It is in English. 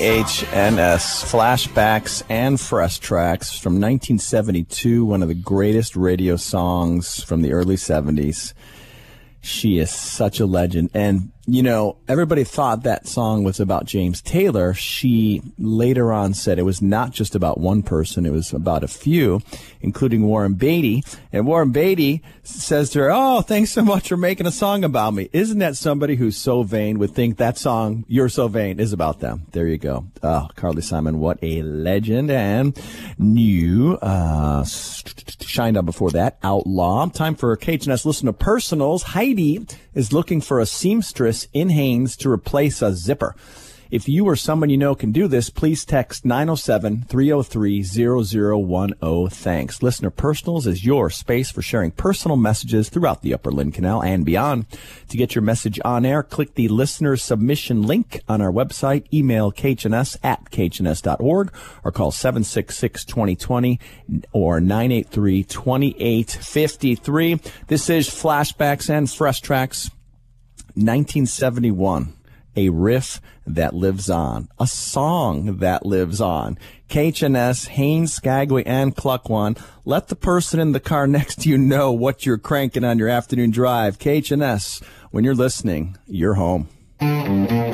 KHNS, flashbacks and fresh tracks from 1972, one of the greatest radio songs from the early 70s. She is such a legend. And, you know, everybody thought that song was about James Taylor. She later on said it was not just about one person. It was about a few, including Warren Beatty. And Warren Beatty says to her, "Oh, thanks so much for making a song about me." Isn't that somebody who's so vain would think that song, "You're So Vain," is about them? There you go. Oh, Carly Simon, what a legend. And new, shined on before that, Outlaw. Time for KHNS Listener Personals. Heidi is looking for a seamstress in Hanes to replace a zipper. If you or someone you know can do this, please text 907-303-0010. Thanks. Listener Personals is your space for sharing personal messages throughout the Upper Lynn Canal and beyond. To get your message on air, click the listener submission link on our website, email khns@khns.org, or call 766-2020 or 983-2853. This is Flashbacks and Fresh Tracks, 1971. A riff that lives on. A song that lives on. KHNS, Haines, Skagway, and Cluckwan. Let the person in the car next to you know what you're cranking on your afternoon drive. KHNS, when you're listening, you're home.